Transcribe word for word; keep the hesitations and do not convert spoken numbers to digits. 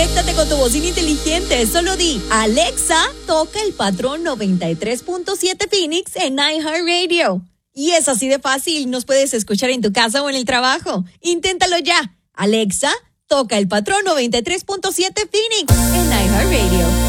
Conéctate con tu bocina inteligente. Solo di, Alexa, toca el patrón noventa y tres punto siete Phoenix en iHeartRadio. Y es así de fácil. Nos puedes escuchar en tu casa o en el trabajo. Inténtalo ya. Alexa, toca el patrón noventa y tres punto siete Phoenix en iHeartRadio.